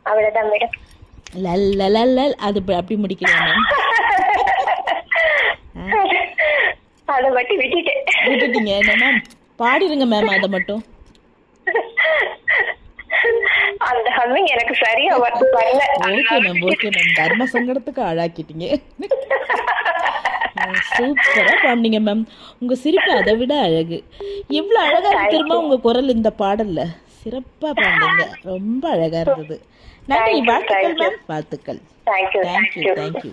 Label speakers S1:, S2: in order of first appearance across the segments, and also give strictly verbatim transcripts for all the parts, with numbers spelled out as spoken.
S1: அவ்வளவுதான் மேடம்.
S2: லல் லல் லல் அது இப்ப அப்படி முடிக்கிறேன் மேம்.
S1: அதை மட்டும் விட்டுட்டேன்.
S2: விட்டுட்டீங்க என்ன மேம்? பாடிடுங்க மேம் அதை மட்டும்.
S1: அந்த ஹம்மிங் எனக்கு சரியா வரல.
S2: Okay ma'am, okay ma'am. தர்ம சங்கடத்துக்கு ஆளாக்கிட்டீங்க. சூப்பரா பாடினீங்க மேம். உங்க சிரிப்பு அதை விட அழகு. எவ்வளவு அழகா இருக்கு தெரியுமா உங்க குரல் இந்த பாடல்ல. சிறப்பா பாடுங்க, ரொம்ப அழகா இருந்தது. நன்றி, வாழ்த்துக்கள் மேம், வாழ்த்துக்கள்.
S1: Thank you
S2: thank you thank you.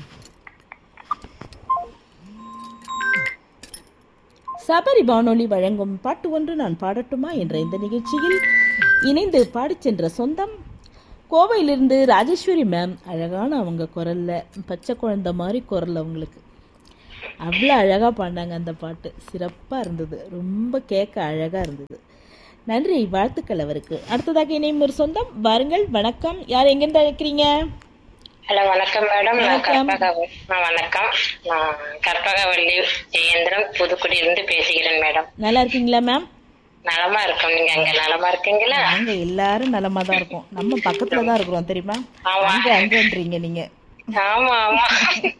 S2: சபரி வானொலி வழங்கும் பாட்டு ஒன்று நான் பாடட்டுமா என்ற இந்த நிகழ்ச்சியில் இணைந்து பாடிச் சென்ற சொந்தம் கோவையிலிருந்து ராஜேஸ்வரி மேம். அழகான அவங்க குரல்ல, பச்சை குழந்தை மாதிரி குரல் அவங்களுக்கு. அவ்வளோ அழகாக பாடினாங்க அந்த பாட்டு. சிறப்பாக இருந்தது, ரொம்ப கேட்க அழகாக இருந்தது. நன்றி, வாழ்த்துக்கள் அவருக்கு. அடுத்ததாக இணையும் ஒரு சொந்தம். வாருங்கள். வணக்கம், யார் எங்கேருந்து அழைக்கிறீங்க?
S3: ஹலோ, வணக்கம் மேடம். நான் கற்பகவல்லி. வணக்கம், நான் கற்பகவல்லி ஜெயேந்திரம், புதுக்குடியிலிருந்து பேசுகிறேன் மேடம்.
S2: நல்லா இருக்கீங்களா மேம்?
S3: நலமா இருக்கோம். நீங்க அங்க நலமா இருக்கீங்களா?
S2: நாங்க எல்லாரும் நலமா தான் இருக்கோம். நம்ம பக்கத்துல தான் இருக்கிறோம் தெரியுமா? அங்க அங்கன்றீங்க நீங்க.
S3: ஆமா ஆமா.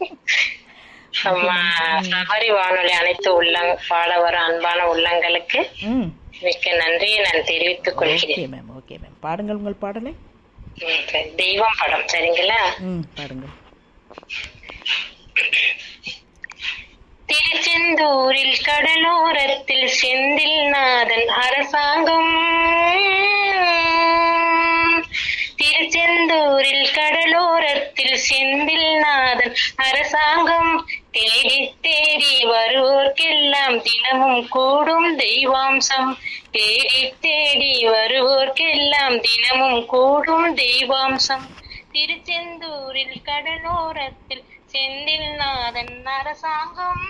S3: சபரி வானொலி அனைத்து உள்ளங் பாட வரும் அன்பான உள்ளங்களுக்கு மிக்க நன்றியை நான் தெரிவித்துக் கொள்கிறேன்.
S2: ஓகே மேம், பாடுங்கள் உங்கள் பாடலை.
S3: தெய்வம் படம். சரிங்களா?
S2: பாருங்கள்.
S3: திருச்செந்தூரில் கடலோரத்தில் செந்தில் நாதன் அரசாங்கம். திருச்செந்தூரில் கடலோரத்தில் செந்தில் நாதன் அரசாங்கம். தேடி தேடி வருவோர்க்கெல்லாம் தினமும் கூடும் தெய்வாம்சம். தேடி தேடி வருவோர்க்கெல்லாம் தினமும் கூடும் தெய்வாம்சம். திருச்செந்தூரில் கடலோரத்தில் செந்தில் நாதன் அரசாங்கம்.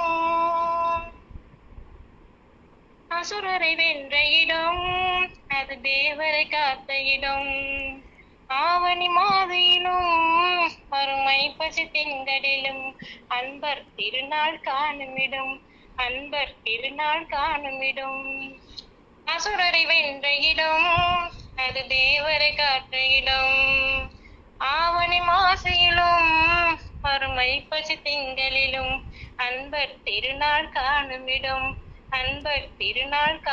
S3: அசுரரை வென்ற இடம், அது தேவரை காத்த இடம். ஆவணி மாதையிலும் வறுமை பசி திங்களிலும் அன்பர் திருநாள் காணுமிடம். அன்பர் திருநாள் காணுமிடம். அசுரரை வென்ற இடம், அது தேவரை காத்த இடம். ஆவணி மாசையிலும் வறுமை பசி திங்களிலும் அன்பர் திருநாள் காணுமிடம். அன்பர் திருநாள்